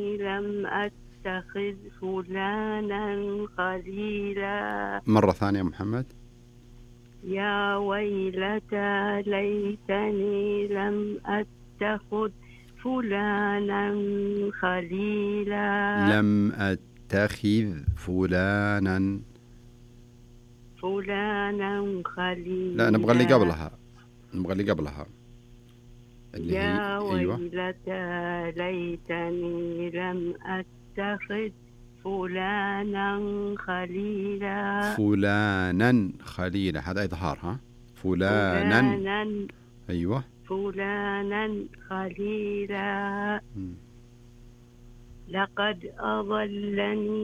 لم أتخذ فلانا خليلا. مرة ثانية محمد. يا ويلتى ليتني لم أتخذ فلانا خليلا. لم أتخذ فلانا خليلا. لا، نبغى اللي قبلها، اللي هي يا أيوة. ويلتى ليتني لم أتخذ فلانا خليلا. هذا إظهار، ها؟ فلانا. أيوة. فلانا خليلا. لقد أضلني